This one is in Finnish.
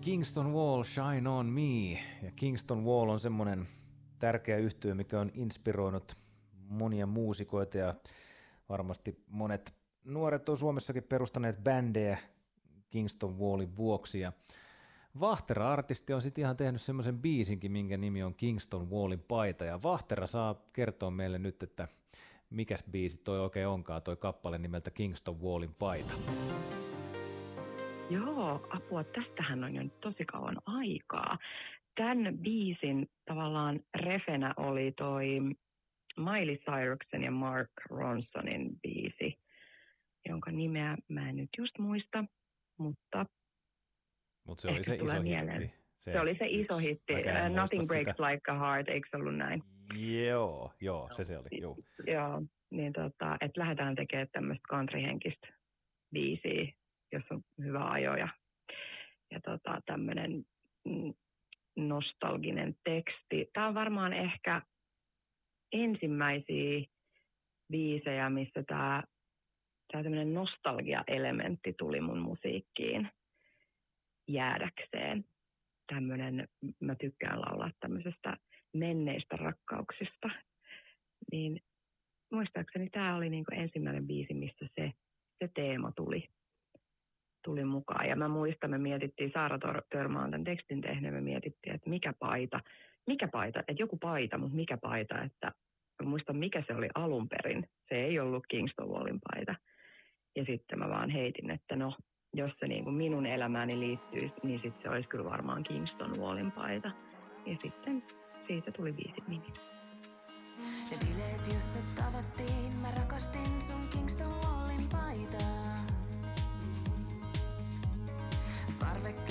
Kingston Wall, Shine on Me. Ja Kingston Wall on semmoinen tärkeä yhtye, mikä on inspiroinut monia muusikoita ja varmasti monet nuoret on Suomessakin perustaneet bändejä Kingston Wallin vuoksi. Ja Vahtera-artisti on sitten ihan tehnyt semmoisen biisinkin, minkä nimi on Kingston Wallin paita. Ja Vahtera saa kertoa meille nyt, että mikäs biisi toi oikein onkaan, toi kappale nimeltä Kingston Wallin paita. Joo, apua, tästähän on jo tosi kauan aikaa. Tämän biisin tavallaan refenä oli toi Miley Cyruksen ja Mark Ronsonin biisi, jonka nimeä mä en nyt just muista, mutta se oli se iso hitti. Se oli se iso hitti. Nothing Breaks Like a Heart, eikö se ollut näin? Joo, se oli, joo. Joo, niin että lähdetään tekemään tämmöistä country-henkistä biisiä, jos on hyvä ajo ja tämmöinen nostalginen teksti. Tämä on varmaan ehkä ensimmäisiä biisejä, missä tämä tämmöinen nostalgia-elementti tuli mun musiikkiin jäädäkseen. Tämmöinen, mä tykkään laulaa tämmöisestä menneistä rakkauksista. Niin muistaakseni tämä oli niinku ensimmäinen biisi, missä se teema tuli mukaan. Ja mä muistan, me mietittiin, Saara Törmä on tämän tekstin tehnyt, me mietittiin, että mikä paita, että joku paita, mutta mikä paita, että mä muistan, mikä se oli alun perin. Se ei ollut Kingston Wallin paita. Ja sitten mä vaan heitin, että no, jos se niin kuin minun elämääni liittyisi, niin sitten se olisi kyllä varmaan Kingston Wallin paita. Ja sitten siitä tuli biisin nimi. Ne bileet, jossa tavattiin, mä rakastin sun Kingston Wallin paitaa.